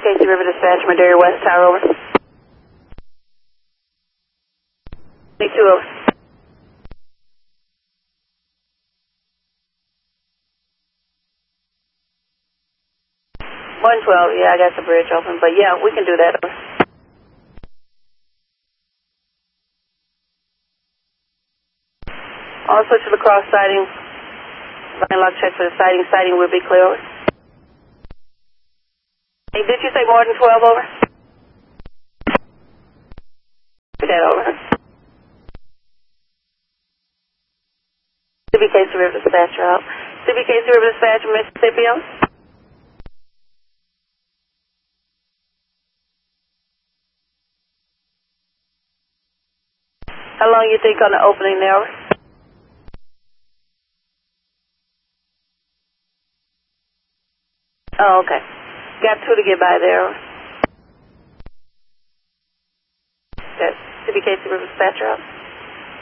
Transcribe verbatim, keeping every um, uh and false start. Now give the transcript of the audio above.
Casey River Dispatch, Madera West Tower, over. twenty-two, over. one twelve, yeah, I got the bridge open, but yeah, we can do that, over. I'll switch to the cross siding. Line lock check for the siding. Siding will be clear, over. Hey, did you say more than twelve, over? That over. C B K C River Dispatch out. C B K C River Dispatch, Mississippi, over. How long you think on the opening there, over? Oh, okay. Got two to get by there, over. Good. C B K C River Dispatch out.